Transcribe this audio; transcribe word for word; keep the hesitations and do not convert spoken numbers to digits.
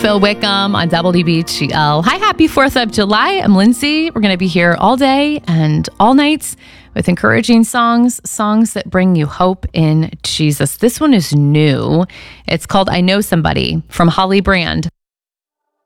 Phil Wickham on W B G L. Hi, happy fourth of July. I'm Lindsay. We're going to be here all day and all nights with encouraging songs, songs that bring you hope in Jesus. This one is new. It's called I Know Somebody from Holly Brand.